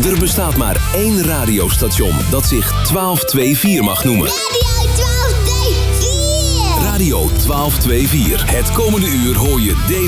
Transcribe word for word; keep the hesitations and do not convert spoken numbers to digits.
Er bestaat maar één radiostation dat zich twaalf tweeënveertig mag noemen. Radio twaalf tweeënveertig! Radio twaalf tweeënveertig. Het komende uur hoor je deze